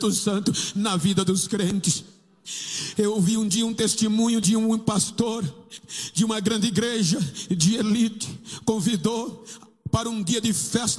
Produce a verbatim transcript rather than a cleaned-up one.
Santo na vida dos crentes. Eu ouvi um dia um testemunho de um pastor de uma grande igreja de elite, convidou para um dia de festa